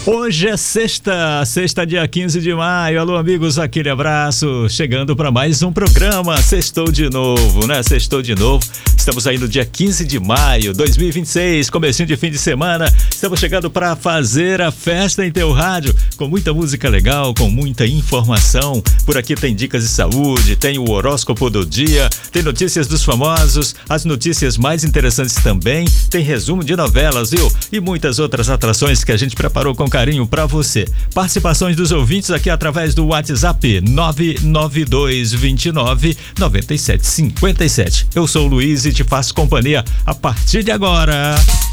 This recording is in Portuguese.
Hoje é sexta, dia 15 de maio. Alô, amigos, aquele abraço. Chegando para mais um programa. Sextou de novo, né? Sextou de novo. Estamos aí no dia 15 de maio, 2026, comecinho de fim de semana. Estamos chegando para fazer a festa em teu rádio, com muita música legal, com muita informação. Por aqui tem dicas de saúde, tem o horóscopo do dia, tem notícias dos famosos, as notícias mais interessantes também, tem resumo de novelas, viu? E muitas outras atrações que a gente preparou com carinho para você. Participações dos ouvintes aqui através do WhatsApp 992299757. Eu sou o Luiz e te faço companhia a partir de agora.